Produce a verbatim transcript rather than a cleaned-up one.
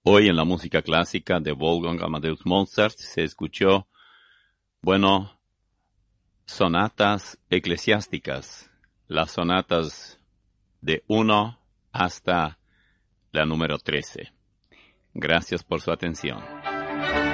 Hoy en la música clásica de Wolfgang Amadeus Mozart se escuchó, bueno, sonatas eclesiásticas, las sonatas de uno hasta la número trece. Gracias por su atención.